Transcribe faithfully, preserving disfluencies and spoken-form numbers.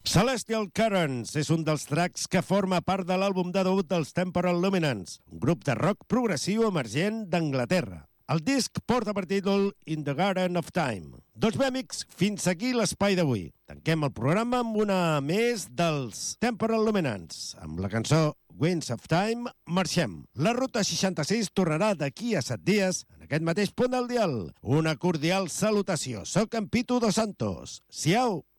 Celestial Currents és un dels tracks que forma part de l'àlbum de debut dels Temporal Luminance, un grup de rock progressiu emergent d'Anglaterra. El disc porta per títol In the Garden of Time. Doncs bé, amics, fins aquí l'espai d'avui. Tanquem el programa amb una més dels Temporal Luminance. Amb la cançó Winds of Time, marxem. La Ruta seixanta-sis tornarà d'aquí a set dies, en aquest mateix punt del dial. Una cordial salutació. Soc en Pitu Dos Santos. Siau!